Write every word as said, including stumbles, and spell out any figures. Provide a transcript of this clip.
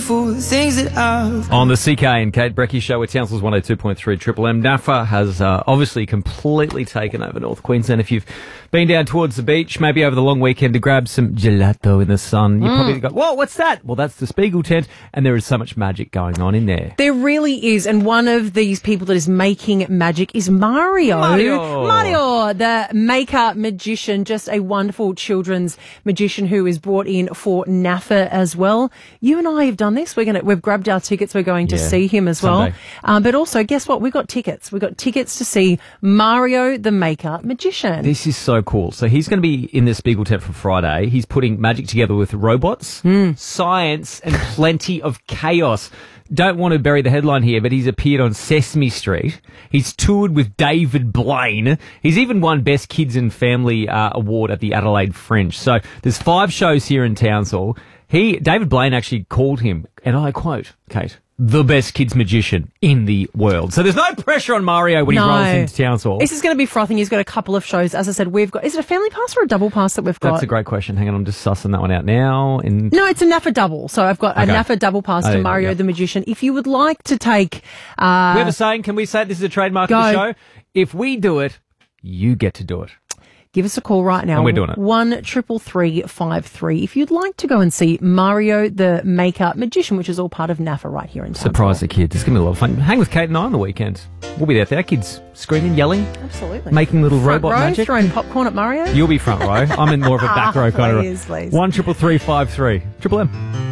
beautiful things that I've... On the C K and Kate Brecky show at Townsville's one oh two point three Triple M, NAFA has uh, obviously completely taken over North Queensland. If you've been down towards the beach, maybe over the long weekend to grab some gelato in the sun, you mm. probably go, whoa, what's that? Well, that's the Spiegel tent, and there is so much magic going on in there. There really is, and one of these people that is making magic is Mario. Mario. Mario, the maker magician, just a wonderful children's magician who is brought in for NAFA as well. You and I have done this. We're gonna, we've grabbed our tickets. We're going to yeah. see him as well. Sunday. Um, but also, guess what? We've got tickets. We've got tickets to see Mario, the maker magician. This is so cool. So he's going to be in the Spiegel tent for Friday. He's putting magic together with robots, mm. science, and plenty of chaos. Don't want to bury the headline here, but he's appeared on Sesame Street. He's toured with David Blaine. He's even won Best Kids and Family uh, Award at the Adelaide Fringe. So there's five shows here in Townsville. He, David Blaine actually called him, and I quote, Kate, the best kids magician in the world. So there's no pressure on Mario when no. he rolls into Townsville. This is going to be frothing. He's got a couple of shows. As I said, we've got, is it a family pass or a double pass that we've got? That's a great question. Hang on, I'm just sussing that one out now. In... No, it's a NAFA double. So I've got okay. a NAFA double pass oh, to Mario the Magician. If you would like to take... Uh, we have a saying, can we say this is a trademark go. of the show? If we do it, you get to do it. Give us a call right now. And we're doing it. One triple three five three. If you'd like to go and see Mario the Maker Magician, which is all part of NAFA right here in Townsville. Surprise the kids. It's going to be a lot of fun. Hang with Kate and I on the weekend. We'll be there with our kids screaming, yelling. Absolutely. Making little front robot row, magic. Throwing popcorn at Mario. You'll be front row. I'm in more of a back ah, row kind please, of. Please. One triple three five three. Triple M.